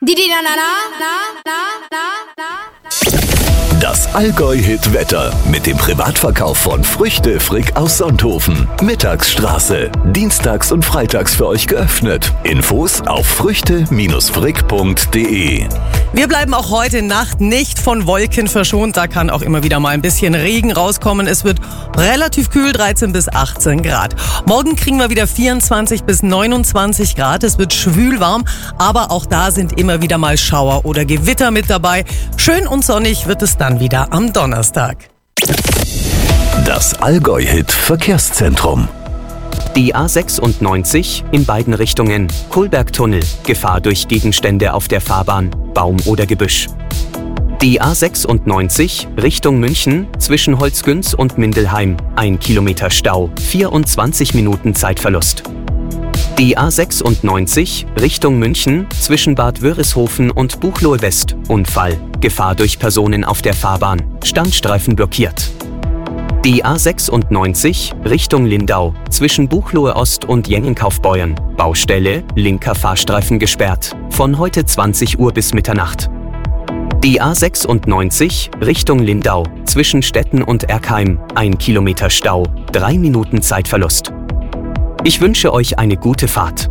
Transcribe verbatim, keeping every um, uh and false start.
Didi na na na na na na. Das Allgäu-Hit-Wetter mit dem Privatverkauf von Früchte Frick aus Sonthofen. Mittagsstraße. Dienstags und freitags für euch geöffnet. Infos auf früchte frick punkt de. Wir bleiben auch heute Nacht nicht von Wolken verschont. Da kann auch immer wieder mal ein bisschen Regen rauskommen. Es wird relativ kühl, dreizehn bis achtzehn Grad. Morgen kriegen wir wieder vierundzwanzig bis neunundzwanzig Grad. Es wird schwül warm, aber auch da sind immer wieder mal Schauer oder Gewitter mit dabei. Schön und sonnig wird es dann wieder am Donnerstag. Das Allgäu-Hit-Verkehrszentrum. Die A sechsundneunzig in beiden Richtungen. Kohlbergtunnel. Gefahr durch Gegenstände auf der Fahrbahn, Baum oder Gebüsch. Die A sechsundneunzig Richtung München zwischen Holzgünz und Mindelheim. Ein Kilometer Stau, vierundzwanzig Minuten Zeitverlust. Die A sechsundneunzig Richtung München zwischen Bad Wörishofen und Buchloe West. Unfall. Gefahr durch Personen auf der Fahrbahn. Standstreifen blockiert. Die A sechsundneunzig Richtung Lindau zwischen Buchloe Ost und Jengenkaufbeuern. Baustelle, linker Fahrstreifen gesperrt. Von heute zwanzig Uhr bis Mitternacht. Die A sechsundneunzig Richtung Lindau zwischen Stetten und Erkheim. Ein Kilometer Stau, drei Minuten Zeitverlust. Ich wünsche euch eine gute Fahrt.